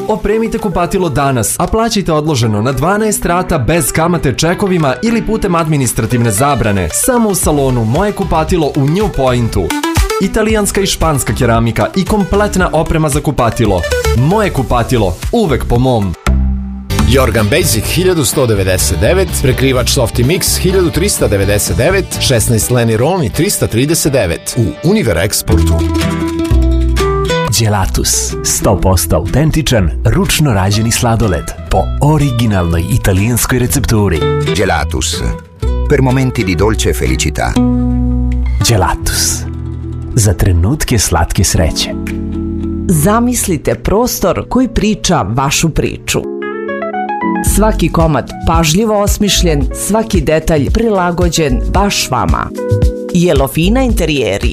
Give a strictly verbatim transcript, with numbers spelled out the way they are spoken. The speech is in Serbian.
Opremite kupatilo danas, a plaćajte odloženo na dvanaest rata bez kamate čekovima ili putem administrativne zabrane. Samo u salonu Moje kupatilo u New Pointu. Italijanska i španska keramika i kompletna oprema za kupatilo. Moje kupatilo, uvek po mom. Jorgan Basic hiljadu sto devedeset devet, prekrivač Softy Mix hiljadu trista devedeset devet, šesnaest Lenny Rolni trista trideset devet u Univer Exportu. Gelatus, sto posto autentičan, ručno rađeni sladoled po originalnoj italijanskoj recepturi. Gelatus, per momenti di dolce felicità. Gelatus, za trenutke slatke sreće. Zamislite prostor koji priča vašu priču. Svaki komad pažljivo osmišljen, svaki detalj prilagođen baš vama. Jelofina interijeri.